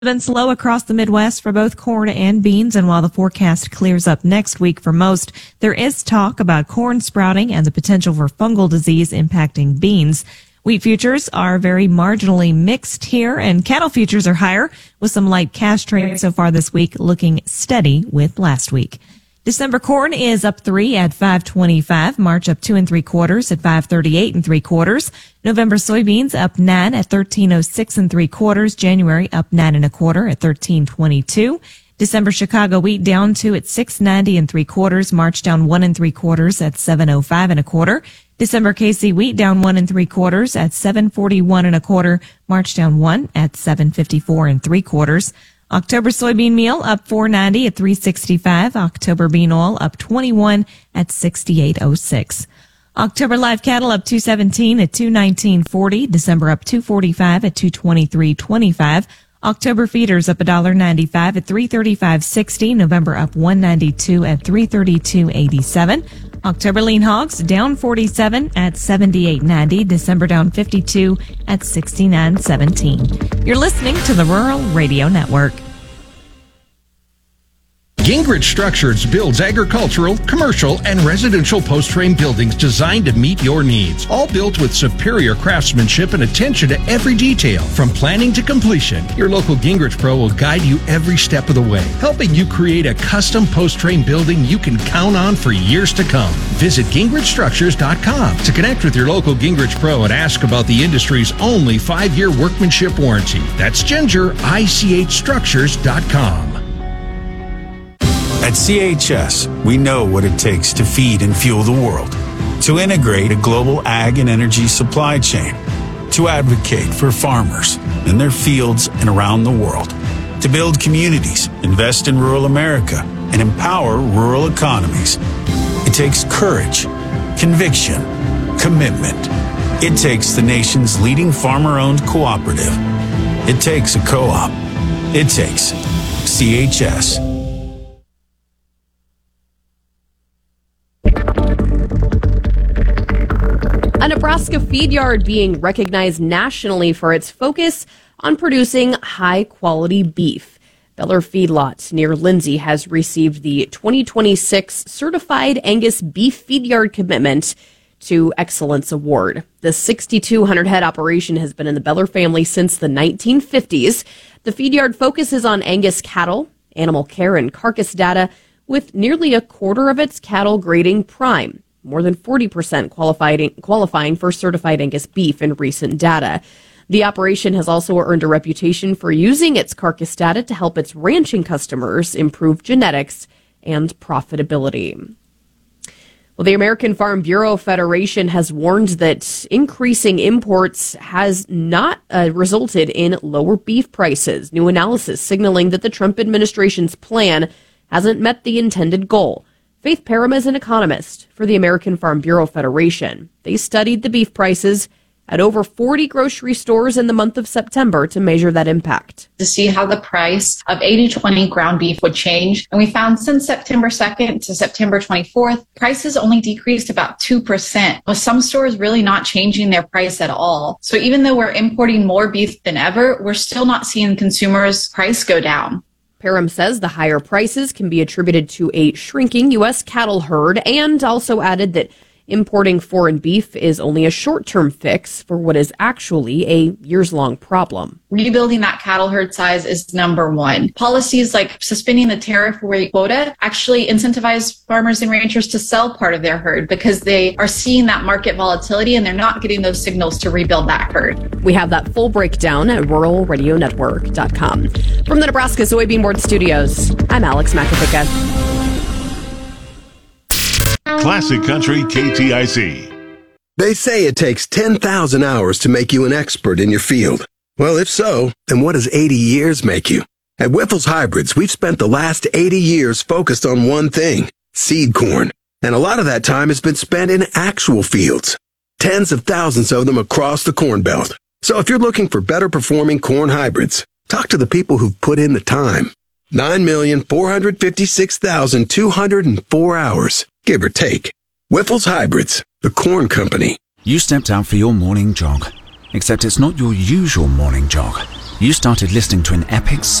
Been slow across the Midwest for both corn and beans, and while the forecast clears up next week for most, there is talk about corn sprouting and the potential for fungal disease impacting beans. Wheat futures are very marginally mixed here, and cattle futures are higher with some light cash trading so far this week, looking steady with last week. December corn is up 3 at $5.25. March up 2 3/4 at $5.38 3/4. November soybeans up 9 at $13.06 3/4. January up 9 1/4 at $13.22. December Chicago wheat down 2 at $6.90 3/4. March down 1 3/4 at $7.05 1/4. December KC wheat down 1 3/4 at $7.41 1/4. March down 1 at $7.54 3/4. October soybean meal up $4.90 at $3.65. October bean oil up 21 at $68.06. October live cattle up 217 at 219.40. December up 245 at 223.25. October feeders up $1.95 at $335.60. November up 192 at $332.87. October lean hogs down 47 at $78.90. December down 52 at $69.17. You're listening to the Rural Radio Network. Gingrich Structures builds agricultural, commercial, and residential post-frame buildings designed to meet your needs. All built with superior craftsmanship and attention to every detail. From planning to completion, your local Gingrich Pro will guide you every step of the way, helping you create a custom post-frame building you can count on for years to come. Visit GingrichStructures.com to connect with your local Gingrich Pro and ask about the industry's only 5-year workmanship warranty. That's GingerICHStructures.com. At CHS, we know what it takes to feed and fuel the world, to integrate a global ag and energy supply chain, to advocate for farmers in their fields and around the world, to build communities, invest in rural America, and empower rural economies. It takes courage, conviction, commitment. It takes the nation's leading farmer-owned cooperative. It takes a co-op. It takes CHS. A Nebraska feed yard being recognized nationally for its focus on producing high-quality beef. Beller Feedlot near Lindsay has received the 2026 Certified Angus Beef Feed Yard Commitment to Excellence Award. The 6,200-head operation has been in the Beller family since the 1950s. The feed yard focuses on Angus cattle, animal care, and carcass data, with nearly a quarter of its cattle grading prime. More than 40% qualifying for certified Angus beef in recent data. The operation has also earned a reputation for using its carcass data to help its ranching customers improve genetics and profitability. Well, the American Farm Bureau Federation has warned that increasing imports has not resulted in lower beef prices. New analysis signaling that the Trump administration's plan hasn't met the intended goal. Faith Parham is an economist for the American Farm Bureau Federation. They studied the beef prices at over 40 grocery stores in the month of September to measure that impact. To see how the price of 80/20 ground beef would change. And we found since September 2nd to September 24th, prices only decreased about 2%, with some stores really not changing their price at all. So even though we're importing more beef than ever, we're still not seeing consumers' price go down. Parham says the higher prices can be attributed to a shrinking U.S. cattle herd, and also added that importing foreign beef is only a short-term fix for what is actually a years-long problem. Rebuilding that cattle herd size is number one. Policies like suspending the tariff rate quota actually incentivize farmers and ranchers to sell part of their herd because they are seeing that market volatility and they're not getting those signals to rebuild that herd. We have that full breakdown at ruralradionetwork.com. From the Nebraska Soybean Board Studios, I'm Alex Makovica. Classic Country KTIC. They say it takes 10,000 hours to make you an expert in your field. Well, if so, then what does 80 years make you? At Wyffels Hybrids, we've spent the last 80 years focused on one thing, seed corn. And a lot of that time has been spent in actual fields. Tens of thousands of them across the Corn Belt. So if you're looking for better performing corn hybrids, talk to the people who've put in the time. 9,456,204 hours, give or take. Wyffels Hybrids, the corn company. You stepped out for your morning jog, except it's not your usual morning jog. You started listening to an epic